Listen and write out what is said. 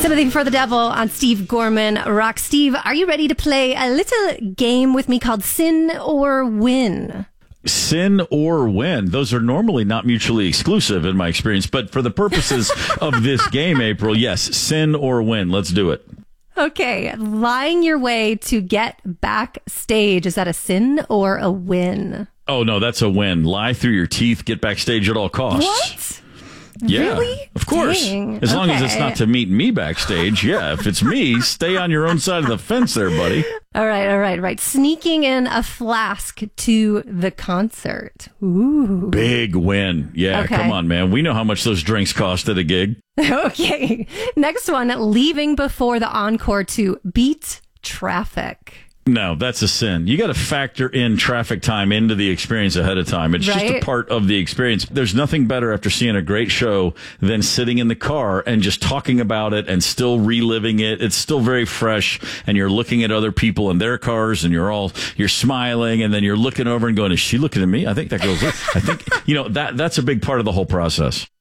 Sympathy for the Devil on Steve Gorman. Rock Steve, are you ready to play a little game with me called Sin or Win? Sin or win. Those are normally not mutually exclusive in my experience, but for the purposes of this game, April, yes, sin or win. Let's do it. Okay, lying your way to get backstage. Is that a sin or a win? Oh, no, that's a win. Lie through your teeth, get backstage at all costs. What? Yeah, Really? of course. Dang. As long as it's Okay. not to meet me backstage. Yeah, if it's me, stay on your own side of the fence there, buddy. All right. Sneaking in a flask to the concert. Ooh. Big win. Yeah, Okay. Come on, man. We know how much those drinks cost at a gig. Okay. Next one, leaving before the encore to beat traffic. No, that's a sin. You got to factor in traffic time into the experience ahead of time. It's just a Right. part of the experience. There's nothing better after seeing a great show than sitting in the car and just talking about it and still reliving it. It's still very fresh, and you're looking at other people in their cars, and you're smiling, and then you're looking over and going, "Is she looking at me? I think that girl's I think that's a big part of the whole process."